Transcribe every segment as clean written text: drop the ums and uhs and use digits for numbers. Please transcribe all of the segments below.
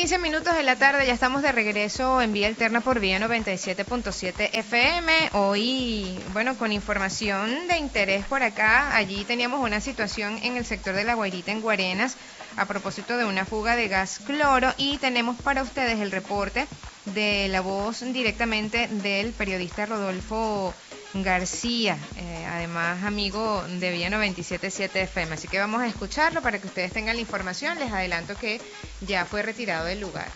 15 minutos de la tarde, ya estamos de regreso en Vía Alterna por Vía 97.7 FM. Hoy, bueno, con información de interés por acá. Allí teníamos una situación en el sector de La Guairita, en Guarenas, a propósito de una fuga de gas cloro, y tenemos para ustedes el reporte de la voz directamente del periodista Rodolfo García, además amigo de Vía 97.7 FM. Así que vamos a escucharlo para que ustedes tengan la información. Les adelanto que ya fue retirado del lugar.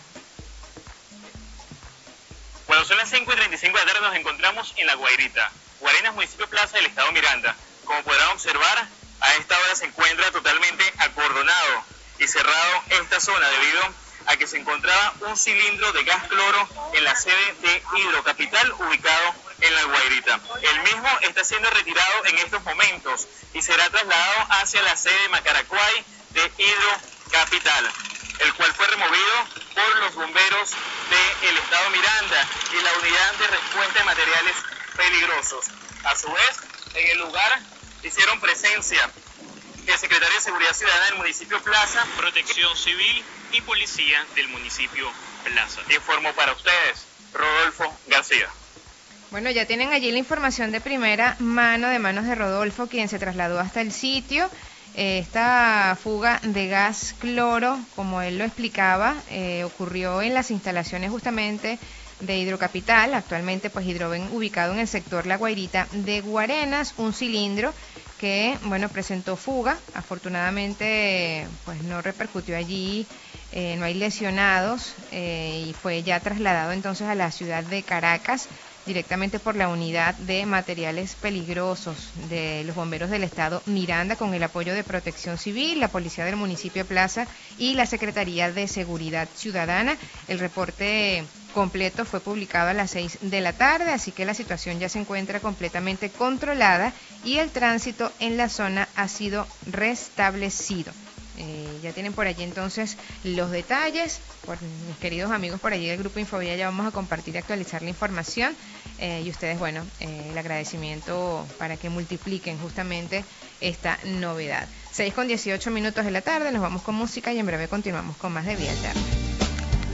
Cuando son las 5:35 de la tarde nos encontramos en La Guairita, Guarenas, municipio Plaza del estado Miranda. Como podrán observar, a esta hora se encuentra totalmente acordonado y cerrado esta zona debido a que se encontraba un cilindro de gas cloro en la sede de Hidrocapital ubicado en La Guairita. El mismo está siendo retirado en estos momentos y será trasladado hacia la sede de Macaracuay de Hidrocapital, el cual fue removido por los bomberos del estado Miranda y la unidad de respuesta de materiales peligrosos. A su vez, en el lugar hicieron presencia el secretario de Seguridad Ciudadana del municipio Plaza, Protección Civil y Policía del municipio Plaza. Informo para ustedes, Rodolfo García. Bueno, ya tienen allí la información de primera mano, de manos de Rodolfo, quien se trasladó hasta el sitio. Esta fuga de gas cloro, como él lo explicaba, ocurrió en las instalaciones justamente de Hidrocapital, actualmente pues Hidroven, ubicado en el sector La Guairita de Guarenas. Un cilindro que, bueno, presentó fuga. Afortunadamente pues no repercutió allí, no hay lesionados, y fue ya trasladado entonces a la ciudad de Caracas directamente por la unidad de materiales peligrosos de los bomberos del estado Miranda, con el apoyo de Protección Civil, la policía del municipio Plaza y la Secretaría de Seguridad Ciudadana. El reporte completo fue publicado a las 6 de la tarde, así que la situación ya se encuentra completamente controlada y el tránsito en la zona ha sido restablecido. Ya tienen por allí entonces los detalles. Por mis queridos amigos por allí del Grupo Infovía ya vamos a compartir y actualizar la información, y ustedes, bueno, el agradecimiento para que multipliquen justamente esta novedad. 6:18 de la tarde, nos vamos con música y en breve continuamos con más de Vía Alterna.